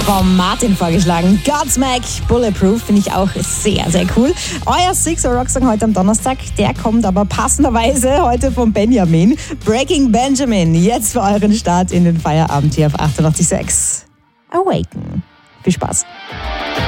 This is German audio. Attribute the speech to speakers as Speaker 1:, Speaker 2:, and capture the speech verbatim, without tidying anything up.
Speaker 1: vom Martin vorgeschlagen. Godsmack, Bulletproof, finde ich auch sehr, sehr cool. Euer Six Rock Song heute am Donnerstag, der kommt aber passenderweise heute von Benjamin. Breaking Benjamin, jetzt für euren Start in den Feierabend hier auf achtundachtzig Komma sechs. Awaken. Viel Spaß.